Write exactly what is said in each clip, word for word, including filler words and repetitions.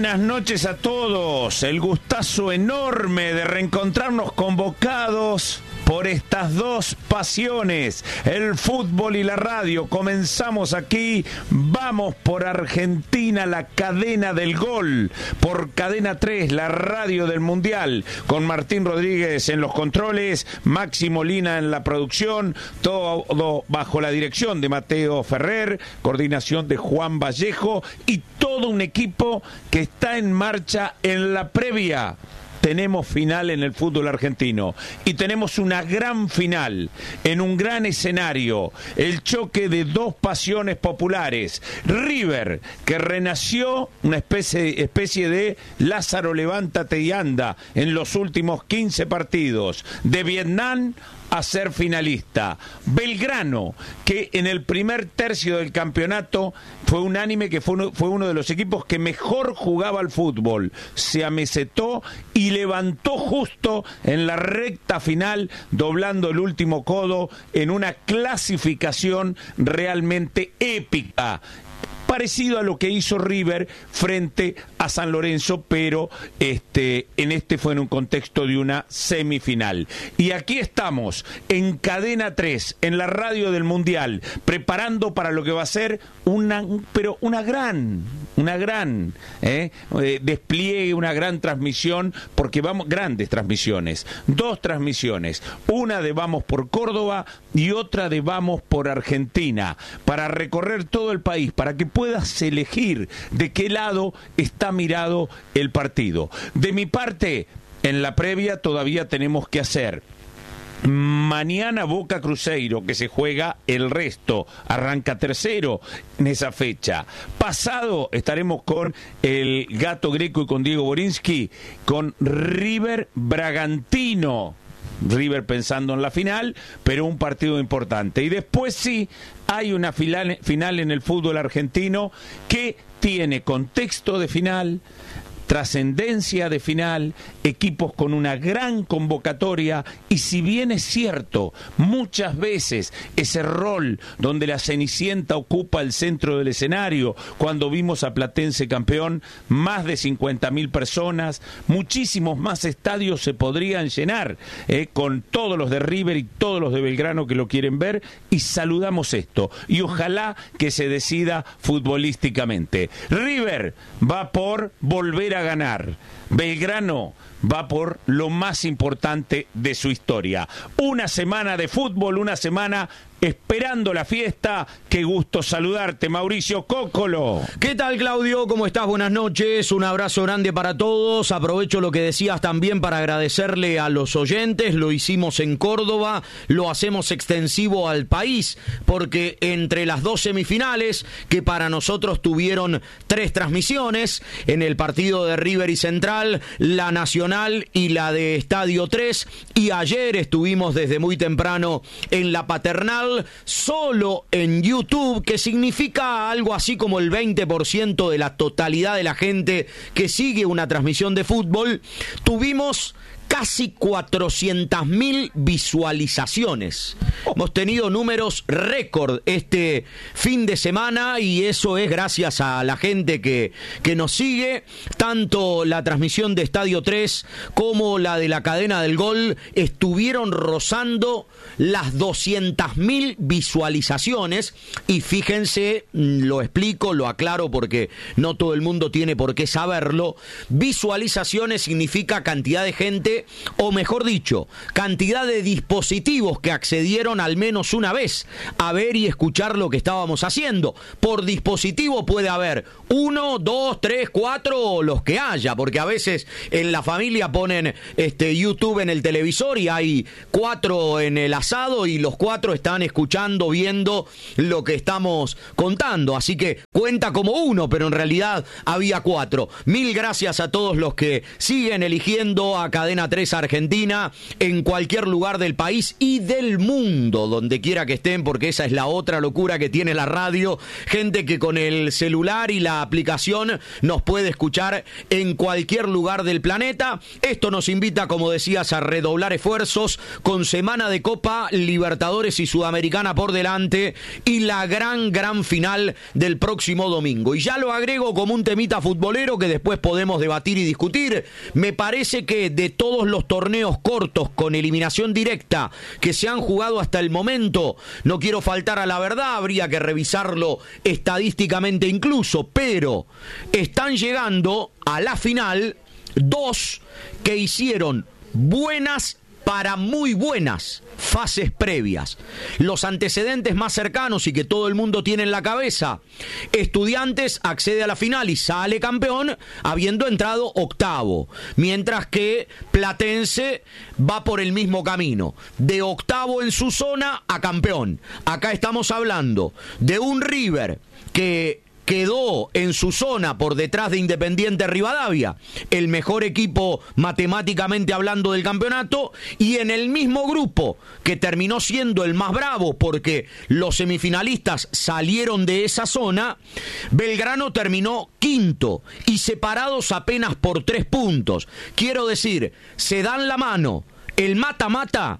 Buenas noches a todos. El gustazo enorme de reencontrarnos convocados por estas dos pasiones, el fútbol y la radio. Comenzamos aquí, vamos por Argentina, la cadena del gol, por Cadena tres, la radio del Mundial, con Martín Rodríguez en los controles, Maxi Molina en la producción, todo bajo la dirección de Mateo Ferrer, coordinación de Juan Vallejo y todo un equipo que está en marcha en la previa. Tenemos final en el fútbol argentino y tenemos una gran final en un gran escenario, el choque de dos pasiones populares. River, que renació una especie, especie de Lázaro levántate y anda en los últimos quince partidos, de Vietnam a ser finalista. Belgrano, que en el primer tercio del campeonato fue unánime que fue uno, fue uno de los equipos que mejor jugaba al fútbol, se amesetó y levantó justo en la recta final, doblando el último codo en una clasificación realmente épica, parecido a lo que hizo River frente a San Lorenzo, pero este, en este fue en un contexto de una semifinal. Y aquí estamos, en Cadena tres, en la radio del Mundial, preparando para lo que va a ser una, pero una gran, una gran eh, eh, despliegue, una gran transmisión, porque vamos, grandes transmisiones, dos transmisiones, una de Vamos por Córdoba y otra de Vamos por Argentina, para recorrer todo el país, para que puedas elegir de qué lado está mirado el partido. De mi parte, en la previa todavía tenemos que hacer mañana Boca Cruzeiro, que se juega el resto, arranca tercero en esa fecha. Pasado estaremos con el Gato Greco y con Diego Borinsky, con River Bragantino. River pensando en la final, pero un partido importante. Y después sí, hay una final, final en el fútbol argentino que tiene contexto de final, trascendencia de final, equipos con una gran convocatoria, y si bien es cierto, muchas veces ese rol donde la Cenicienta ocupa el centro del escenario, cuando vimos a Platense campeón, más de cincuenta mil personas, muchísimos más estadios se podrían llenar, eh, con todos los de River y todos los de Belgrano que lo quieren ver, y saludamos esto, y ojalá que se decida futbolísticamente. River va por volver a ganar. Belgrano va por lo más importante de su historia. Una semana de fútbol, una semana esperando la fiesta. Qué gusto saludarte, Mauricio Cóccolo. ¿Qué tal, Claudio? ¿Cómo estás? Buenas noches. Un abrazo grande para todos. Aprovecho lo que decías también para agradecerle a los oyentes. Lo hicimos en Córdoba, lo hacemos extensivo al país, porque entre las dos semifinales, que para nosotros tuvieron tres transmisiones, en el partido de River y Central, la Nacional y la de Estadio tres, y ayer estuvimos desde muy temprano en la Paternal, solo en YouTube, que significa algo así como el veinte por ciento de la totalidad de la gente que sigue una transmisión de fútbol. Tuvimos casi cuatrocientas mil visualizaciones. Hemos tenido números récord este fin de semana, y eso es gracias a la gente que, que nos sigue. Tanto la transmisión de Estadio tres como la de la cadena del gol estuvieron rozando las doscientas mil visualizaciones. Y fíjense, lo explico, lo aclaro porque no todo el mundo tiene por qué saberlo. Visualizaciones significa cantidad de gente, o mejor dicho, cantidad de dispositivos que accedieron al menos una vez a ver y escuchar lo que estábamos haciendo. Por dispositivo puede haber uno, dos, tres, cuatro, o los que haya, porque a veces en la familia ponen este YouTube en el televisor y hay cuatro en el asado y los cuatro están escuchando, viendo lo que estamos contando. Así que cuenta como uno, pero en realidad había cuatro. Mil gracias a todos los que siguen eligiendo a Cadena tres a Argentina, en cualquier lugar del país y del mundo, donde quiera que estén, porque esa es la otra locura que tiene la radio. Gente que con el celular y la aplicación nos puede escuchar en cualquier lugar del planeta. Esto nos invita, como decías, a redoblar esfuerzos con semana de Copa Libertadores y Sudamericana por delante y la gran, gran final del próximo domingo. Y ya lo agrego como un temita futbolero que después podemos debatir y discutir. Me parece que de todos los torneos cortos con eliminación directa que se han jugado hasta el momento, no quiero faltar a la verdad, habría que revisarlo estadísticamente incluso, pero están llegando a la final dos que hicieron buenas para muy buenas fases previas. Los antecedentes más cercanos y que todo el mundo tiene en la cabeza: Estudiantes accede a la final y sale campeón habiendo entrado octavo, mientras que Platense va por el mismo camino, de octavo en su zona a campeón. Acá estamos hablando de un River que quedó en su zona por detrás de Independiente Rivadavia, el mejor equipo matemáticamente hablando del campeonato, y en el mismo grupo que terminó siendo el más bravo porque los semifinalistas salieron de esa zona, Belgrano terminó quinto y separados apenas por tres puntos. Quiero decir, se dan la mano el mata-mata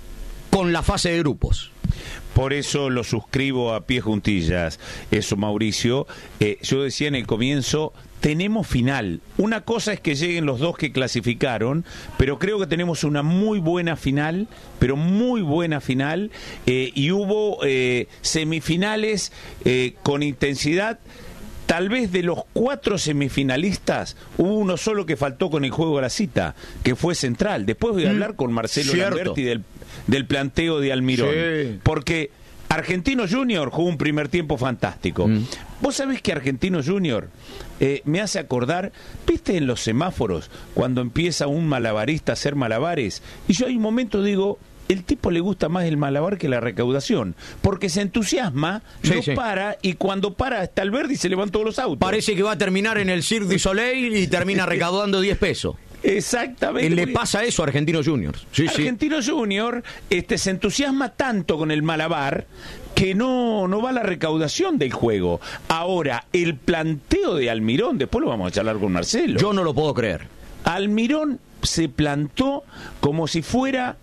con la fase de grupos. Por eso lo suscribo a pie juntillas, eso, Mauricio. Eh, yo decía en el comienzo, tenemos final. Una cosa es que lleguen los dos que clasificaron, pero creo que tenemos una muy buena final, pero muy buena final, eh, y hubo eh, semifinales eh, con intensidad. Tal vez de los cuatro semifinalistas, hubo uno solo que faltó con el juego de la cita, que fue Central. Después voy a hablar mm, con Marcelo cierto. Lamberti del, del planteo de Almirón. Sí. Porque Argentino Junior jugó un primer tiempo fantástico. Mm. Vos sabés que Argentino Junior eh, me hace acordar, ¿viste en los semáforos cuando empieza un malabarista a hacer malabares? Y yo hay un momento digo, el tipo le gusta más el malabar que la recaudación, porque se entusiasma, sí, no sí. para, y cuando para está el verde y se le van todos los autos. Parece que va a terminar en el Cirque du Soleil y termina recaudando diez pesos. Exactamente. Le pasa eso a Argentino Junior. Sí, Argentino sí. Junior este, se entusiasma tanto con el malabar que no, no va a la recaudación del juego. Ahora, el planteo de Almirón, después lo vamos a charlar con Marcelo. Yo no lo puedo creer. Almirón se plantó como si fuera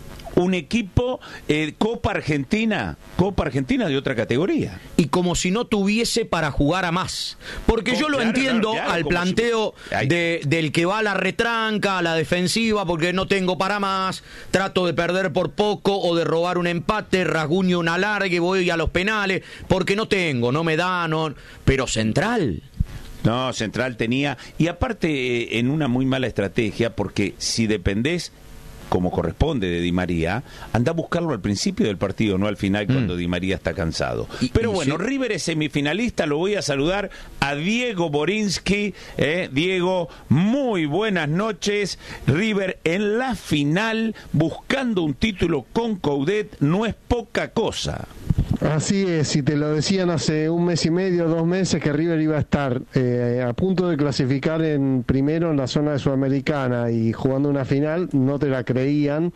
un equipo eh, Copa Argentina, Copa Argentina de otra categoría. Y como si no tuviese para jugar a más. Porque oh, yo lo claro, entiendo claro, claro, al planteo si... de, del que va a la retranca, a la defensiva, porque no tengo para más, trato de perder por poco o de robar un empate, rasguño un alargue, voy a los penales, porque no tengo, no me da, no... Pero Central... No, Central tenía... Y aparte, eh, en una muy mala estrategia, porque si dependés como corresponde de Di María, anda a buscarlo al principio del partido, no al final cuando mm. Di María está cansado. Y, Pero y bueno, sí. River es semifinalista, lo voy a saludar a Diego Borinsky. Eh, Diego, muy buenas noches. River en la final, buscando un título con Coudet, no es poca cosa. Así es, si te lo decían hace un mes y medio, dos meses, que River iba a estar eh, a punto de clasificar en primero en la zona de Sudamericana y jugando una final, no te la creían.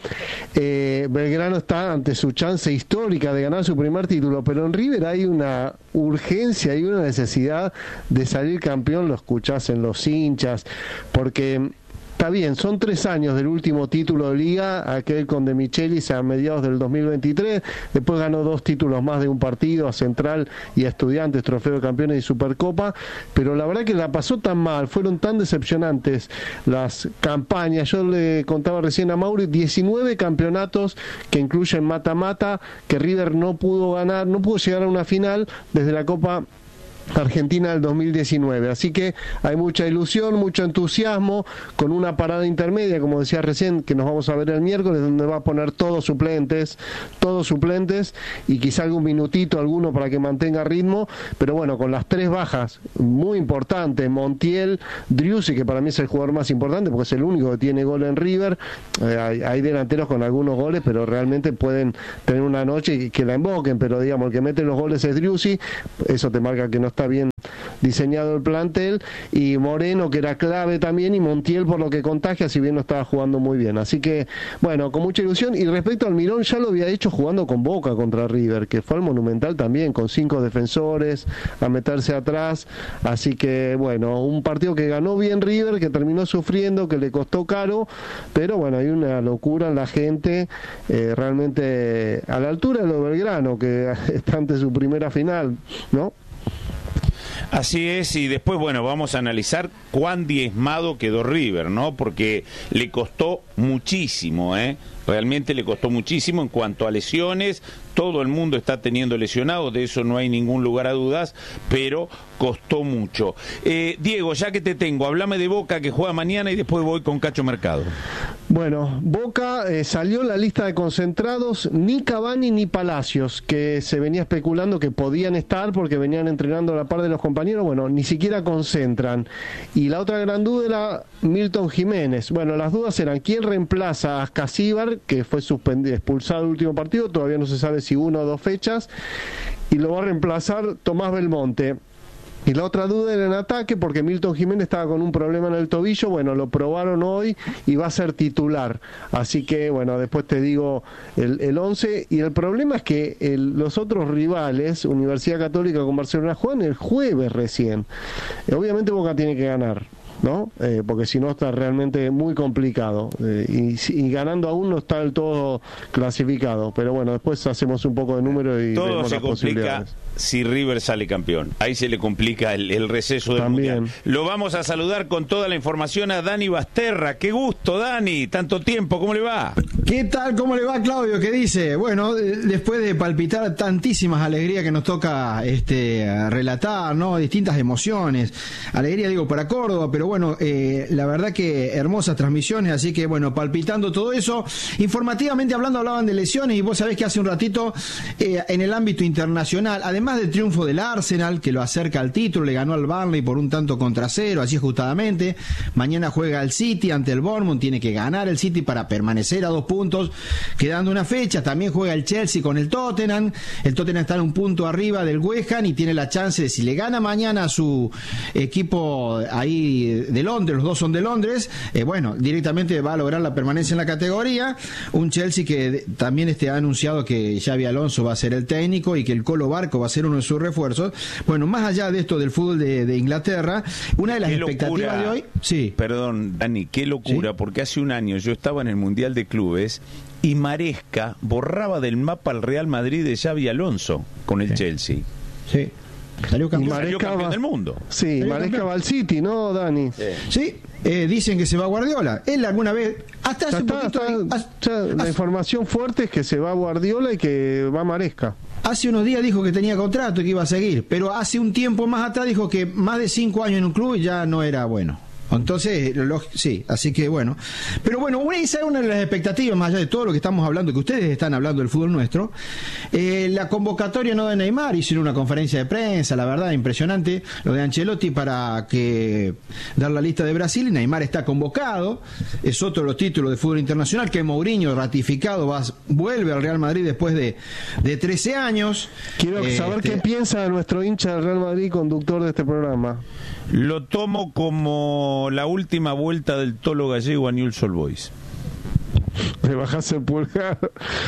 Eh, Belgrano está ante su chance histórica de ganar su primer título, pero en River hay una urgencia y una necesidad de salir campeón, lo escuchás en los hinchas, porque... Está bien, son tres años del último título de Liga, aquel con De Michelis a mediados del dos mil veintitrés, después ganó dos títulos más de un partido, a Central y a Estudiantes, Trofeo de Campeones y Supercopa, pero la verdad que la pasó tan mal, fueron tan decepcionantes las campañas. Yo le contaba recién a Mauri, diecinueve campeonatos que incluyen mata-mata, que River no pudo ganar, no pudo llegar a una final desde la Copa Argentina del dos mil diecinueve, así que hay mucha ilusión, mucho entusiasmo, con una parada intermedia, como decía recién, que nos vamos a ver el miércoles, donde va a poner todos suplentes, todos suplentes, y quizá algún minutito alguno para que mantenga ritmo, pero bueno, con las tres bajas muy importantes, Montiel, Driussi, que para mí es el jugador más importante, porque es el único que tiene gol en River, eh, hay, hay delanteros con algunos goles, pero realmente pueden tener una noche que, que la invoquen, pero digamos, el que mete los goles es Driussi, eso te marca que no está bien diseñado el plantel, y Moreno, que era clave también, y Montiel, por lo que contagia, si bien no estaba jugando muy bien. Así que, bueno, con mucha ilusión. Y respecto al Almirón, ya lo había hecho jugando con Boca contra River, que fue al Monumental también, con cinco defensores, a meterse atrás. Así que, bueno, un partido que ganó bien River, que terminó sufriendo, que le costó caro, pero bueno, hay una locura en la gente, eh, realmente a la altura de lo Belgrano, que está ante su primera final, ¿no? Así es, y después, bueno, vamos a analizar cuán diezmado quedó River, ¿no? Porque le costó muchísimo, ¿eh? Realmente le costó muchísimo en cuanto a lesiones. Todo el mundo está teniendo lesionados, de eso no hay ningún lugar a dudas, pero costó mucho. Eh, Diego, ya que te tengo, hablame de Boca, que juega mañana, y después voy con Cacho Mercado. Bueno, Boca eh, salió la lista de concentrados, ni Cavani ni Palacios, que se venía especulando que podían estar porque venían entrenando a la par de los compañeros. Bueno, ni siquiera concentran. Y la otra gran duda era Milton Jiménez. Bueno, las dudas eran quién reemplaza a Ascasíbar, que fue suspendido, expulsado el último partido, todavía no se sabe si una o dos fechas, y lo va a reemplazar Tomás Belmonte. Y la otra duda era en ataque, porque Milton Jiménez estaba con un problema en el tobillo. Bueno, lo probaron hoy y va a ser titular. Así que, bueno, después te digo el, el once. Y el problema es que el, los otros rivales, Universidad Católica con Barcelona, juegan el jueves recién. Eh, obviamente Boca tiene que ganar, ¿no? Eh, porque si no está realmente muy complicado, eh, y, y ganando aún no está del todo clasificado, pero bueno, después hacemos un poco de número y todo vemos se las complica posibilidades. Si River sale campeón, ahí se le complica el, el receso del También. Mundial. Lo vamos a saludar con toda la información a Dani Basterra. Qué gusto, Dani, tanto tiempo, ¿cómo le va? ¿Qué tal? ¿Cómo le va, Claudio? ¿Qué dice? Bueno, después de palpitar tantísimas alegrías que nos toca este relatar, ¿no? Distintas emociones. Alegría, digo, para Córdoba, pero bueno, eh, la verdad que hermosas transmisiones, así que bueno, palpitando todo eso. Informativamente hablando, hablaban de lesiones, y vos sabés que hace un ratito, eh, en el ámbito internacional, además del triunfo del Arsenal, que lo acerca al título, le ganó al Burnley por un tanto contra cero, así ajustadamente. Mañana juega el City ante el Bournemouth, tiene que ganar el City para permanecer a dos puntos, quedando una fecha. También juega el Chelsea con el Tottenham. El Tottenham está en un punto arriba del West Ham y tiene la chance de, si le gana mañana a su equipo ahí de Londres, los dos son de Londres, eh, bueno, directamente va a lograr la permanencia en la categoría. Un Chelsea que también este, ha anunciado que Xabi Alonso va a ser el técnico y que el Colo Barco va a ser uno de sus refuerzos. Bueno, más allá de esto del fútbol de, de Inglaterra, una de las qué expectativas locura, de hoy... Sí. Perdón, Dani, qué locura, ¿sí? Porque hace un año yo estaba en el Mundial de Clubes y Maresca borraba del mapa al Real Madrid de Xabi Alonso con el sí. Chelsea. Sí. Salió campeón, salió campeón va, del mundo. Sí, Maresca va al City, ¿no, Dani? Sí, sí. Eh, dicen que se va Guardiola. Él alguna vez, hasta hace está, un poquito... está, hace, ya, la hace, información fuerte es que se va Guardiola y que va Maresca. Hace unos días dijo que tenía contrato y que iba a seguir, pero hace un tiempo más atrás dijo que más de cinco años en un club ya no era bueno. Entonces, lo, sí, así que bueno. Pero bueno, una, esa es una de las expectativas, más allá de todo lo que estamos hablando, que ustedes están hablando del fútbol nuestro. Eh, la convocatoria no de Neymar, hicieron una conferencia de prensa, la verdad, impresionante, lo de Ancelotti para que dar la lista de Brasil, y Neymar está convocado, es otro de los títulos de fútbol internacional, que Mourinho ratificado, va, vuelve al Real Madrid después de, de trece años. Quiero eh, saber este, qué piensa nuestro hincha del Real Madrid, conductor de este programa. Lo tomo como la última vuelta del Tolo Gallego a Newell's Old Boys. Le bajás el pulgar.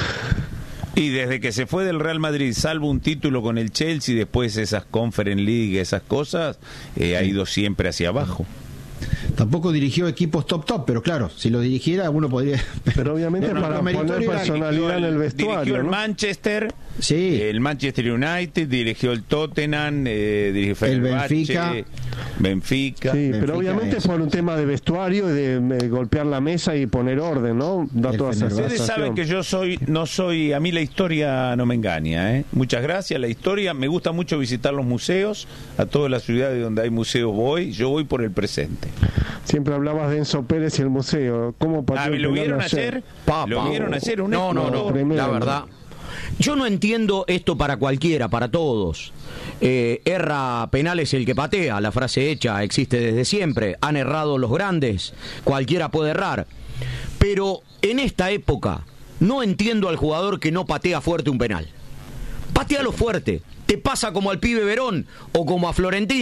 Y desde que se fue del Real Madrid, salvo un título con el Chelsea, después esas Conference League, esas cosas, eh, ha ido siempre hacia abajo. Tampoco dirigió equipos top top, pero claro, si lo dirigiera uno podría... Pero obviamente no, para poner personalidad en el vestuario, dirigió el ¿no? Manchester, sí. el Manchester United, dirigió el Tottenham, eh, dirigió el Benfica. Benfica. Sí, Benfica, pero obviamente es por un tema de vestuario, de, de golpear la mesa y poner orden, ¿no? Da toda esa sensación. Ustedes saben que yo soy, no soy, a mí la historia no me engaña, ¿eh? Muchas gracias, la historia, me gusta mucho visitar los museos, a todas las ciudades donde hay museos voy, yo voy por el presente. Siempre hablabas de Enzo Pérez y el museo. ¿Cómo ah, ¿Lo vieron ayer? Pa, ¿Lo pa, vieron ayer? Un no, no, no, no, la verdad. Yo no entiendo esto para cualquiera, para todos. Eh, erra penales el que patea, la frase hecha existe desde siempre. Han errado los grandes, cualquiera puede errar. Pero en esta época no entiendo al jugador que no patea fuerte un penal. Patealo fuerte. Te pasa como al pibe Verón o como a Florentino.